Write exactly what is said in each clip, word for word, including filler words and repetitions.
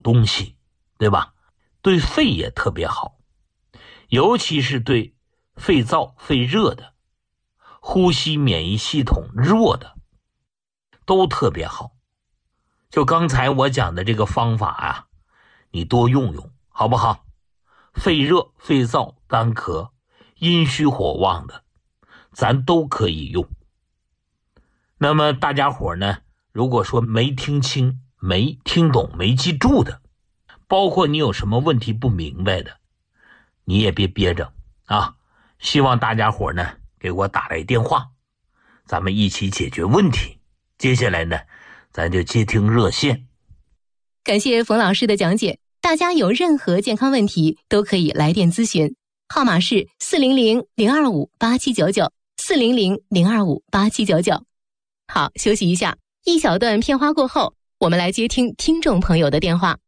东西，对吧？对肺也特别好，尤其是对肺燥肺热的，呼吸免疫系统弱的都特别好。就刚才我讲的这个方法啊，你多用用好不好？肺热肺燥干咳阴虚火旺的咱都可以用。那么大家伙呢，如果说没听清没听懂没记住的，包括你有什么问题不明白的，你也别憋着啊！希望大家伙呢给我打来电话，咱们一起解决问题。接下来呢，咱就接听热线。 感谢冯老师的讲解，大家有任何健康问题都可以来电咨询，号码是四零零零二五八七九九 四零零零二五八七九九。好，休息一下，一小段片花过后，我们来接听听众朋友的电话。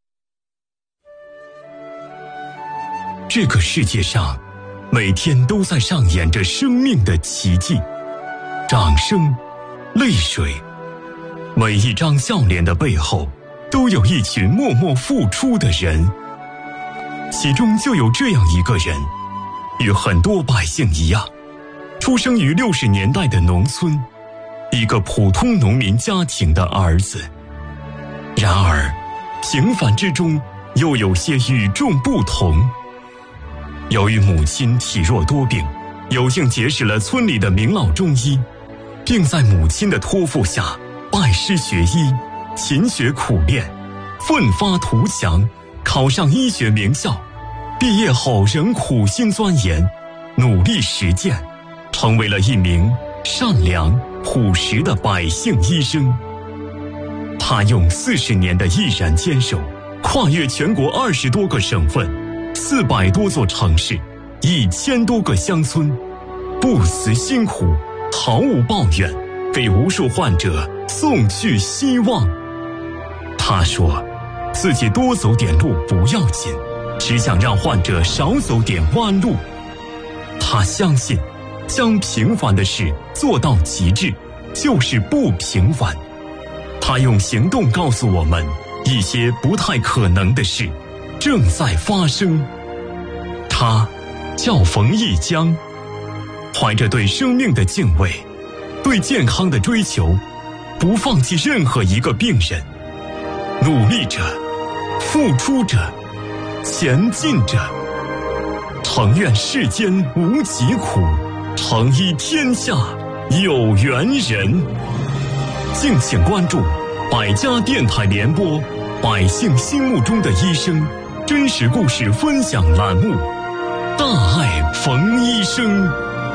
这个世界上每天都在上演着生命的奇迹，掌声，泪水，每一张笑脸的背后都有一群默默付出的人，其中就有这样一个人，与很多百姓一样，出生于六十年代的农村，一个普通农民家庭的儿子。然而平凡之中又有些与众不同。由于母亲体弱多病，有幸结识了村里的名老中医，并在母亲的托付下拜师学医，勤学苦练，奋发图强，考上医学名校。毕业后仍苦心钻研，努力实践，成为了一名善良朴实的百姓医生。他用四十年的毅然坚守，跨越全国二十多个省份，四百多座城市，一千多个乡村，不辞辛苦，毫无抱怨，给无数患者送去希望。他说，自己多走点路不要紧，只想让患者少走点弯路。他相信，将平凡的事做到极致，就是不平凡。他用行动告诉我们，一些不太可能的事正在发生。他叫冯一江，怀着对生命的敬畏，对健康的追求，不放弃任何一个病人，努力着，付出着，前进着。诚愿世间无疾苦，诚医天下有缘人。敬请关注百家电台联播百姓心目中的医生真实故事分享栏目，大爱冯医生。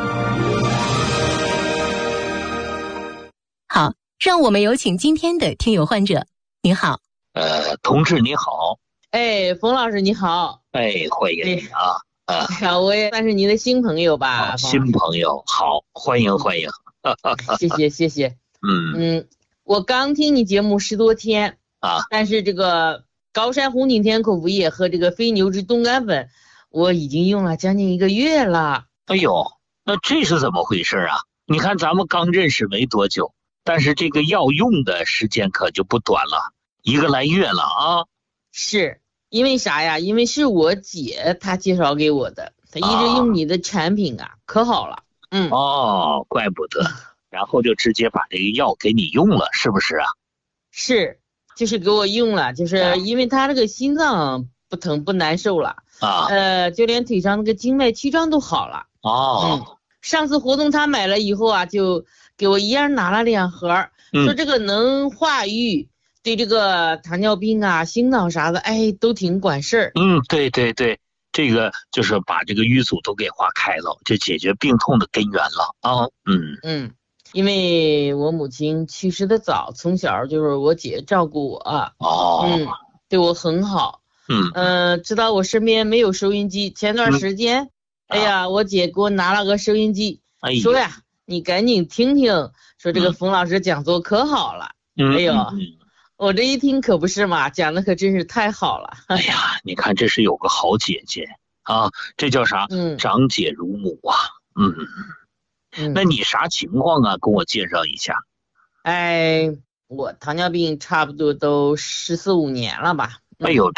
好，让我们有请今天的听友患者。你好。 呃，同志你好。 哎，冯老师你好。 哎，欢迎你啊。 哎呀，我也算是你的新朋友吧。 哦、新朋友，好，欢迎欢迎。 谢谢谢谢。 嗯嗯，我刚听你节目十多天啊， 但是这个高山红景天口服液和这个非牛脂冻干粉，我已经用了将近一个月了。 哎呦，那这是怎么回事啊？你看咱们刚认识没多久，但是这个药用的时间可就不短了，一个来月了啊。 是因为啥呀？因为是我姐她介绍给我的，她一直用你的产品啊，啊可好了。嗯， 哦，怪不得。然后就直接把这个药给你用了，是不是啊？ 是，就是给我用了，就是因为他这个心脏不疼不难受了啊， 呃，就连腿上那个静脉曲张都好了。 哦， 嗯，上次活动他买了以后啊，就给我一样拿了两盒， 嗯、 说这个能化瘀，对这个糖尿病啊、心脏啥的，哎，都挺管事儿。 嗯，对对对。这个就是把这个瘀阻都给化开了，就解决病痛的根源了啊。嗯嗯。因为我母亲去世的早，从小就是我姐照顾我。 哦， 嗯，对我很好。 嗯嗯、呃，知道我身边没有收音机，前段时间，嗯、哎呀，啊、我姐给我拿了个收音机， 哎、 说呀，你赶紧听听，说这个冯老师讲座可好了。 嗯、 哎呦、 嗯， 我这一听可不是嘛，讲的可真是太好了。 哎呀，你看这是有个好姐姐啊，这叫啥？ 嗯， 长姐如母啊。嗯。 嗯， 那你啥情况啊？跟我介绍一下。 哎，我糖尿病差不多都十四五年了吧。 哎呦。